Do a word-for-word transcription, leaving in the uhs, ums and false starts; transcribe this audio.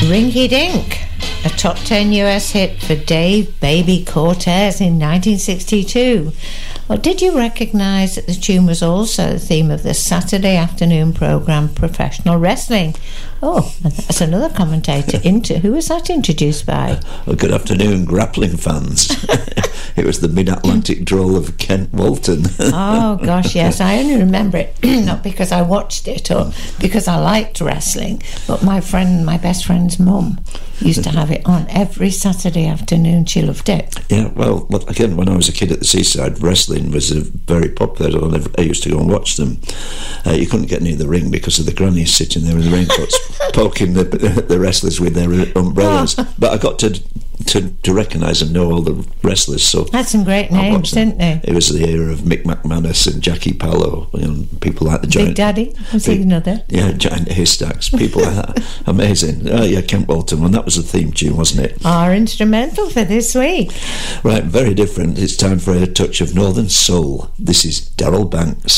Rinky Dink, a top ten U S hit for Dave Baby Cortez in nineteen sixty-two. Well, did you recognise that the tune was also the theme of the Saturday afternoon programme Professional Wrestling? Oh, and that's another commentator. Into who was that introduced by? Uh, well, good afternoon, grappling fans. It was the mid-Atlantic drawl of Kent Walton. Oh, gosh, yes. I only remember it, not because I watched it or because I liked wrestling, but my friend, my best friend's mum used to have it on every Saturday afternoon. She loved it. Yeah, well, again, when I was a kid at the seaside, wrestling was uh, very popular. I used to go and watch them. Uh, you couldn't get near the ring because of the grannies sitting there in the raincoats poking the, the wrestlers with their umbrellas. Oh. But I got to to, to recognise and know all the wrestlers. So that's some great names, didn't they? It was the era of Mick McManus and Jackie Pallow, you know, people like the giant Big Daddy. Was he another? Yeah, Giant Haystacks, people like that. Amazing. Oh yeah, Kent Walton, and that was the theme tune, wasn't it? Our instrumental for this week. Right, very different. It's time for a touch of Northern Soul. This is Darryl Banks.